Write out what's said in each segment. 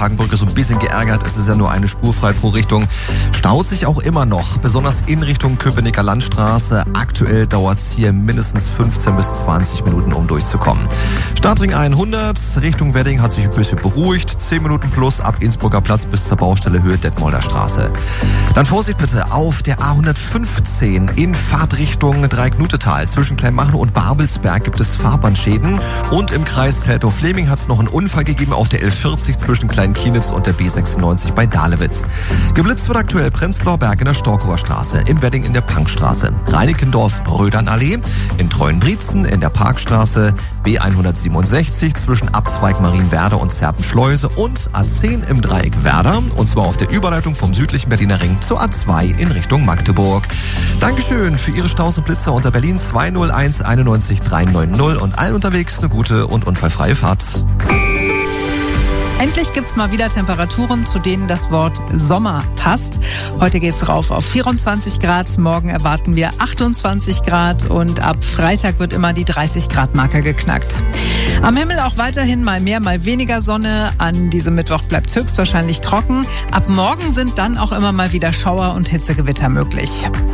Hagenbrücke so ein bisschen geärgert. Es ist ja nur eine Spur frei pro Richtung. Staut sich auch immer noch, besonders in Richtung Köpenicker Landstraße. Aktuell dauert es hier mindestens 15 bis 20 Minuten, um durchzukommen. Stadtring 100 Richtung Wedding hat sich ein bisschen beruhigt. 10 Minuten plus ab Innsbrucker Platz bis zur Baustelle Höhe Detmolder Straße. Dann Vorsicht bitte auf der A115 in Fahrtrichtung Dreiecknutetal. Zwischen Kleinmachnow und Babelsberg gibt es Fahrbahnschäden. Und im Kreis Teltow-Fleming hat es noch einen Unfall gegeben auf der L40 zwischen Kleinkienitz und der B96 bei Dahlewitz. Geblitzt wird aktuell Prenzlauer Berg in der Storkower Straße, im Wedding in der Punkstraße, Reinickendorf-Rödernallee, in Treuenbrietzen in der Parkstraße, B167 zwischen Abzweig Marienwerder und Zerpenschleuse und A10 im Dreieck Werder, und zwar auf der Überleitung vom südlichen Berliner Ring zur A2 in Richtung Magdeburg. Dankeschön für Ihre Staus und Blitzer unter Berlin 201 91 390 und allen unterwegs eine gute und unfallfreie Fahrt. Endlich gibt's mal wieder Temperaturen, zu denen das Wort Sommer passt. Heute geht's rauf auf 24 Grad, morgen erwarten wir 28 Grad und ab Freitag wird immer die 30-Grad-Marke geknackt. Am Himmel auch weiterhin mal mehr, mal weniger Sonne. An diesem Mittwoch bleibt's höchstwahrscheinlich trocken. Ab morgen sind dann auch immer mal wieder Schauer und Hitzegewitter möglich.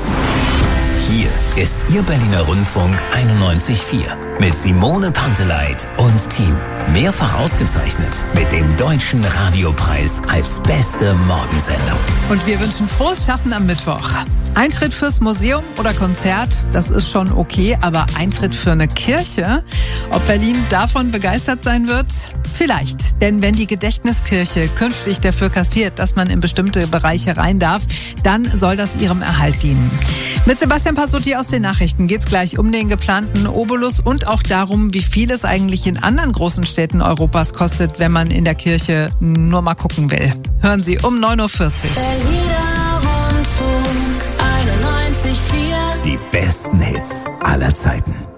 Hier ist Ihr Berliner Rundfunk 91.4 mit Simone Panteleit und Team. Mehrfach ausgezeichnet mit dem Deutschen Radiopreis als beste Morgensendung. Und wir wünschen frohes Schaffen am Mittwoch. Eintritt fürs Museum oder Konzert, das ist schon okay, aber Eintritt für eine Kirche? Ob Berlin davon begeistert sein wird? Vielleicht, denn wenn die Gedächtniskirche künftig dafür kassiert, dass man in bestimmte Bereiche rein darf, dann soll das ihrem Erhalt dienen. Mit Sebastian Passutti aus den Nachrichten geht's gleich um den geplanten Obolus und auch darum, wie viel es eigentlich in anderen großen Städten Europas kostet, wenn man in der Kirche nur mal gucken will. Hören Sie um 9.40 Uhr. Berliner Rundfunk 91.4. Die besten Hits aller Zeiten.